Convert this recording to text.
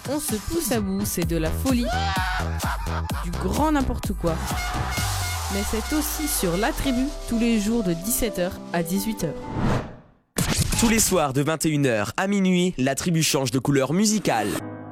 On se pousse à bout, c'est de la folie, du grand n'importe quoi. Mais c'est aussi sur La Tribu, tous les jours de 17h à 18h. Tous les soirs de 21h à minuit, La Tribu change de couleur musicale.